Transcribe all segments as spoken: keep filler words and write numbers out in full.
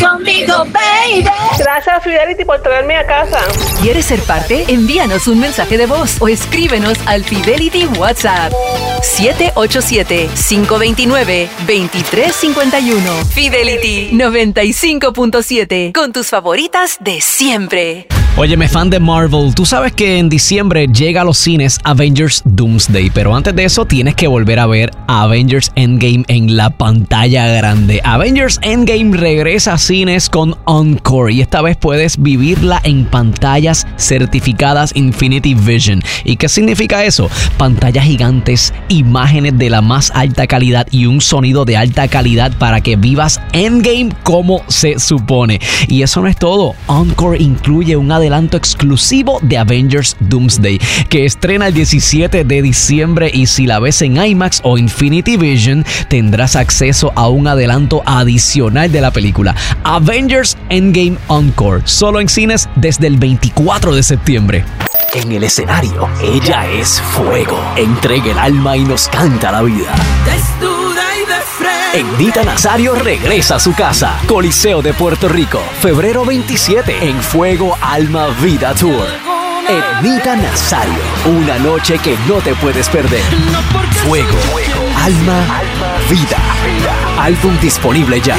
conmigo, baby. Gracias, Fidelity, por traerme a casa. ¿Quieres ser parte? Envíanos un mensaje de voz o escríbenos al Fidelity WhatsApp siete ocho siete, cinco dos nueve, dos tres cinco uno. Fidelity noventa y cinco punto siete, con tus favoritas de siempre. Óyeme, fan de Marvel, tú sabes que en diciembre llega a los cines Avengers Doomsday, pero antes de eso tienes que volver a ver Avengers Endgame en la pantalla grande. Avengers Endgame regresa a cines con Encore y esta vez puedes vivirla en pantallas certificadas Infinity Vision. ¿Y qué significa eso? Pantallas gigantes, imágenes de la más alta calidad y un sonido de alta calidad para que vivas Endgame como se supone. Y eso no es todo. Encore incluye un adelanto exclusivo de Avengers Doomsday que estrena el diecisiete de diciembre, y si la ves en IMAX o Infinity Vision tendrás acceso a un adelanto adicional de la película. Avengers Endgame Encore, solo en cines desde el veinticuatro de septiembre. En el escenario, ella es fuego. Entrega el alma y nos canta la vida. Desnuda y de frente. Ednita Nazario regresa a su casa. Coliseo de Puerto Rico, febrero veintisiete, en Fuego, Alma, Vida Tour. Ednita Nazario, una noche que no te puedes perder. Fuego, Alma, Vida. Álbum disponible ya.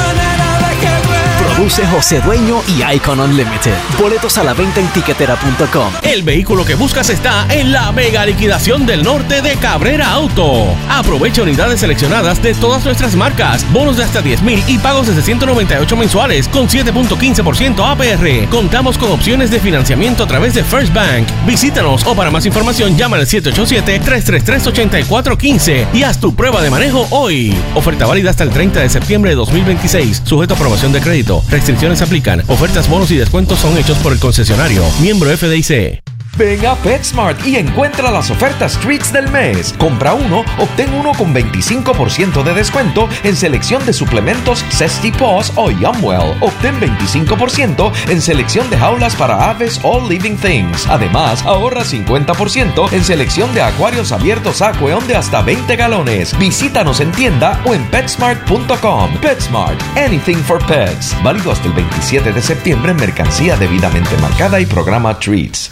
Produce José Dueño y Icon Unlimited. Boletos a la venta en tiquetera punto com. El vehículo que buscas está en la mega liquidación del norte de Cabrera Auto. Aprovecha unidades seleccionadas de todas nuestras marcas, bonos de hasta diez mil y pagos desde ciento noventa y ocho mensuales con siete punto quince por ciento A P R. Contamos con opciones de financiamiento a través de First Bank. Visítanos o para más información llama al siete ocho siete, tres tres tres, ocho cuatro uno cinco y haz tu prueba de manejo hoy. Oferta válida hasta el treinta de septiembre de dos mil veintiséis. Sujeto a aprobación de crédito. Restricciones aplican. Ofertas, bonos y descuentos son hechos por el concesionario. Miembro F D I C. Ven a PetSmart y encuentra las ofertas Treats del mes. Compra uno, obtén uno con veinticinco por ciento de descuento en selección de suplementos Zesty Paws o Yumwell. Obtén veinticinco por ciento en selección de jaulas para aves All Living Things. Además, ahorra cincuenta por ciento en selección de acuarios abiertos Aqueon de hasta veinte galones. Visítanos en tienda o en PetSmart punto com. PetSmart, anything for pets. Válido hasta el veintisiete de septiembre en mercancía debidamente marcada y programa Treats.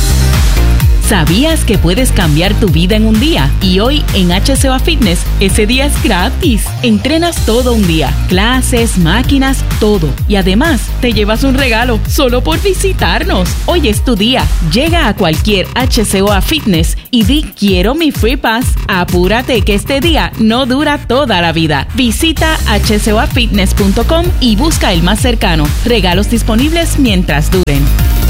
¿Sabías que puedes cambiar tu vida en un día? Y hoy en H C O A Fitness, ese día es gratis. Entrenas todo un día, clases, máquinas, todo. Y además, te llevas un regalo solo por visitarnos. Hoy es tu día. Llega a cualquier H C O A Fitness y di quiero mi Free Pass. Apúrate que este día no dura toda la vida. Visita H C O A fitness punto com y busca el más cercano. Regalos disponibles mientras duren.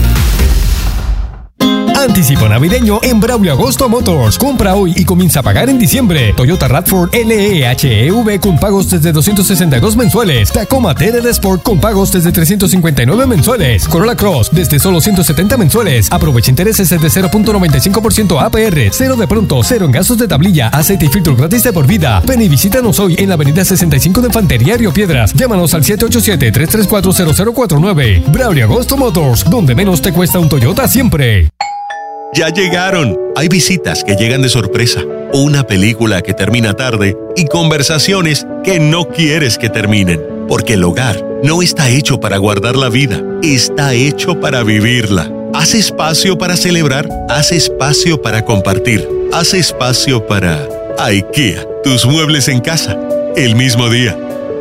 Anticipo navideño en Braulio Agosto Motors. Compra hoy y comienza a pagar en diciembre. Toyota RAV cuatro L E H E V con pagos desde doscientos sesenta y dos mensuales. Tacoma T R D Sport con pagos desde trescientos cincuenta y nueve mensuales. Corolla Cross desde solo ciento setenta mensuales. Aprovecha intereses desde cero punto noventa y cinco por ciento A P R. Cero de pronto, cero en gastos de tablilla. Aceite y filtro gratis de por vida. Ven y visítanos hoy en la avenida sesenta y cinco de Infantería, Río Piedras. Llámanos al siete ocho siete, tres tres cuatro, cero cero cuatro nueve. Braulio Agosto Motors, donde menos te cuesta un Toyota siempre. Ya llegaron. Hay visitas que llegan de sorpresa, una película que termina tarde y conversaciones que no quieres que terminen. Porque el hogar no está hecho para guardar la vida, está hecho para vivirla. Haz espacio para celebrar, haz espacio para compartir, haz espacio para IKEA, tus muebles en casa, el mismo día.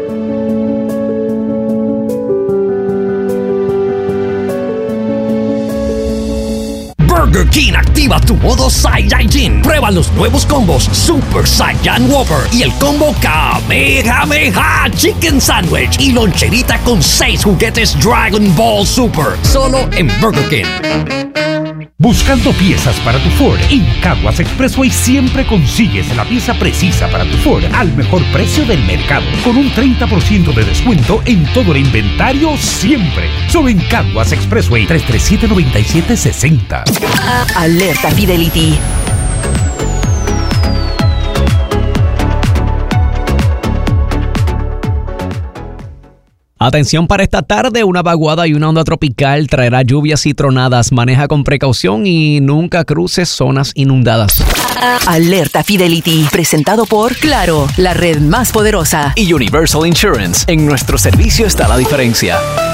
Burger King activa tu modo Saiyajin. Prueba los nuevos combos Super Saiyan Whopper y el combo Kamehameha Chicken Sandwich y loncherita con seis juguetes Dragon Ball Super. Solo en Burger King. Buscando piezas para tu Ford, en Caguas Expressway siempre consigues la pieza precisa para tu Ford al mejor precio del mercado, con un treinta por ciento de descuento en todo el inventario siempre. Solo en Caguas Expressway, tres tres siete, nueve siete seis cero. Alerta Fidelity. Atención para esta tarde, una vaguada y una onda tropical traerá lluvias y tronadas. Maneja con precaución y nunca cruces zonas inundadas. Alerta Fidelity, presentado por Claro, la red más poderosa. Y Universal Insurance. En nuestro servicio está la diferencia.